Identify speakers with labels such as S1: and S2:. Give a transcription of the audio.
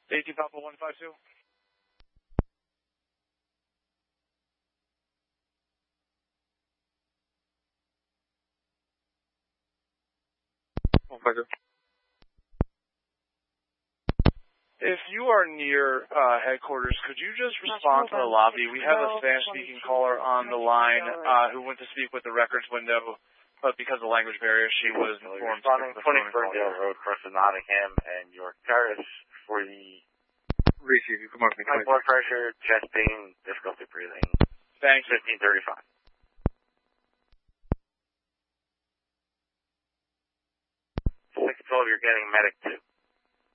S1: 18 Papa 152. If you are near headquarters, could you just respond to the lobby? We have a Spanish-speaking caller on the line who went to speak with the records window, but because of the language barrier, she was informed.
S2: Responding 20 Ferndale Road, first of Nottingham and York Terrace for the high blood pressure, chest pain, difficulty breathing.
S1: Thanks.
S2: 1535. 612, you're getting medic 2.